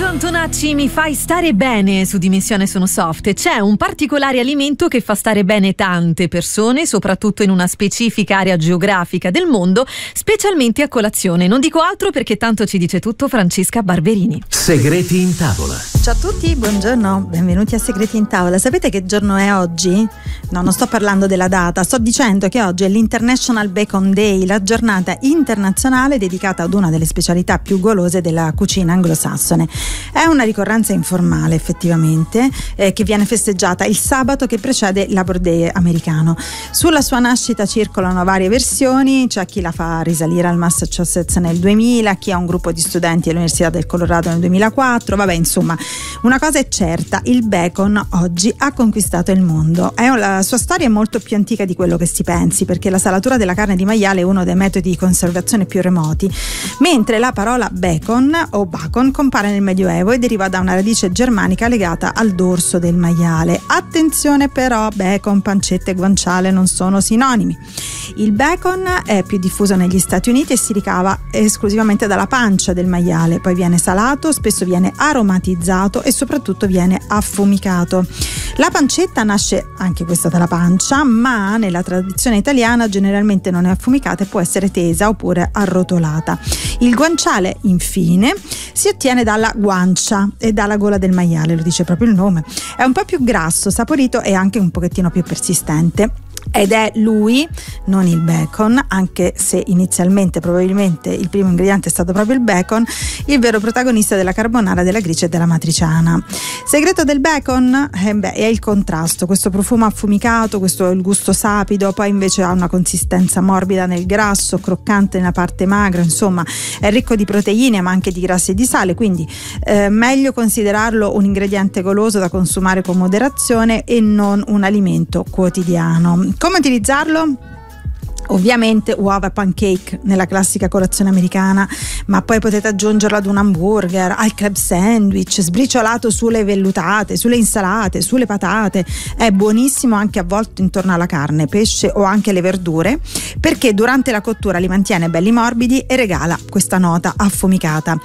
John Tonacci, mi fai stare bene su Dimensione Sono Soft. C'è un particolare alimento che fa stare bene tante persone, soprattutto in una specifica area geografica del mondo, specialmente a colazione. Non dico altro perché tanto ci dice tutto Francesca Barberini. Segreti in tavola. Ciao a tutti, buongiorno, benvenuti a Segreti in tavola. Sapete che giorno è oggi? No, non sto parlando della data, sto dicendo che oggi è l'International Bacon Day, la giornata internazionale dedicata ad una delle specialità più golose della cucina anglosassone. È una ricorrenza informale effettivamente, che viene festeggiata il sabato che precede il Labor Day americano. Sulla sua nascita circolano varie versioni, c'è chi la fa risalire al Massachusetts nel 2000, chi ha un gruppo di studenti all'Università del Colorado nel 2004, vabbè, insomma, una cosa è certa, il bacon oggi ha conquistato il mondo. La sua storia è molto più antica di quello che si pensi, perché la salatura della carne di maiale è uno dei metodi di conservazione più remoti, mentre la parola bacon o bacon compare nel Medioevo e deriva da una radice germanica legata al dorso del maiale. Attenzione però, bacon, pancetta e guanciale non sono sinonimi. Il bacon è più diffuso negli Stati Uniti e si ricava esclusivamente dalla pancia del maiale, poi viene salato, spesso viene aromatizzato e soprattutto viene affumicato. La pancetta nasce anche questa dalla pancia, ma nella tradizione italiana generalmente non è affumicata e può essere tesa oppure arrotolata. Il guanciale infine si ottiene dalla guancia e dalla gola del maiale, lo dice proprio il nome. È un po' più grasso, saporito e anche un pochettino più persistente. Ed è lui, non il bacon, anche se inizialmente probabilmente il primo ingrediente è stato proprio il bacon, il vero protagonista della carbonara, della gricia e della matriciana. Segreto del bacon? È il contrasto, questo profumo affumicato, questo il gusto sapido, poi invece ha una consistenza morbida nel grasso, croccante nella parte magra, insomma è ricco di proteine ma anche di grassi e di sale, quindi meglio considerarlo un ingrediente goloso da consumare con moderazione e non un alimento quotidiano. Come utilizzarlo? Ovviamente uova e pancake nella classica colazione americana, ma poi potete aggiungerlo ad un hamburger, al club sandwich, sbriciolato sulle vellutate, sulle insalate, sulle patate. È buonissimo anche avvolto intorno alla carne, pesce o anche le verdure, perché durante la cottura li mantiene belli morbidi e regala questa nota affumicata.